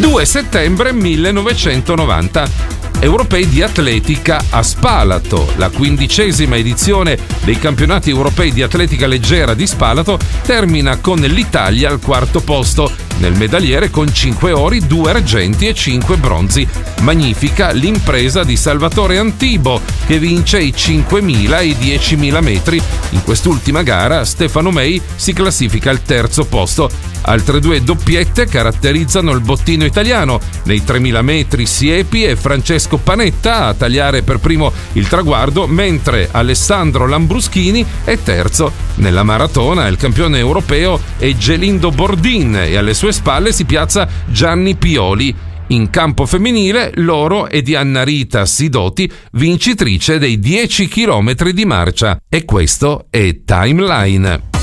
2 settembre 1990. Europei di atletica a Spalato. La 15ª edizione dei campionati europei di atletica leggera di Spalato termina con l'Italia al quarto posto nel medagliere con 5 ori, 2 argenti e 5 bronzi. Magnifica l'impresa di Salvatore Antibo, che vince i 5.000 e i 10.000 metri. In quest'ultima gara Stefano Mei si classifica al terzo posto. Altre 2 doppiette caratterizzano il bottino italiano. Nei 3.000 metri Siepi e Francesco Panetta a tagliare per primo il traguardo, mentre Alessandro Lambruschini è terzo. Nella maratona il campione europeo è Gelindo Bordin e alle sue spalle si piazza Gianni Pioli. In campo femminile l'oro è di Anna Rita Sidoti, vincitrice dei 10 km di marcia. E questo è Timeline.